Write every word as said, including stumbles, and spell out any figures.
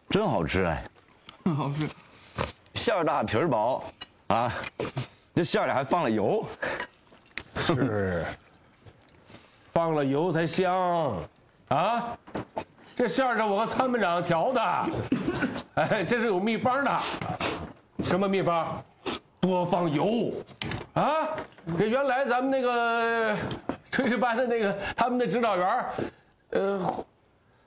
真好吃哎， 好吃， 馅儿大皮儿薄，啊，这馅儿里还放了油， 是，放了油才香，啊，这馅儿是我和参谋长调的，哎，这是有秘方的，什么秘方？多放油，啊，这原来咱们那个炊事班的那个他们的指导员，呃。